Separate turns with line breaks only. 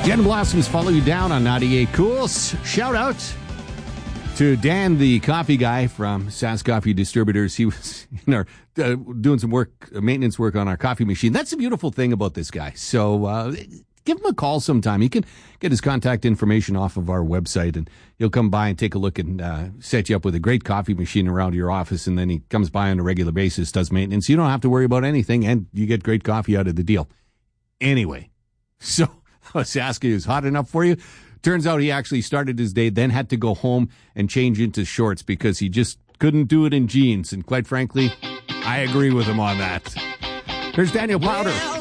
Jen Blossoms follow you down on 98 Cools. Shout out to Dan, the coffee guy from Sask Coffee Distributors. He was doing some maintenance work on our coffee machine. That's the beautiful thing about this guy. So give him a call sometime. He can get his contact information off of our website, and he'll come by and take a look and set you up with a great coffee machine around your office. And then he comes by on a regular basis, does maintenance. You don't have to worry about anything, and you get great coffee out of the deal. Anyway, so I was asking, is hot enough for you? Turns out he actually started his day, then had to go home and change into shorts because he just couldn't do it in jeans. And quite frankly, I agree with him on that. Here's Daniel Powder.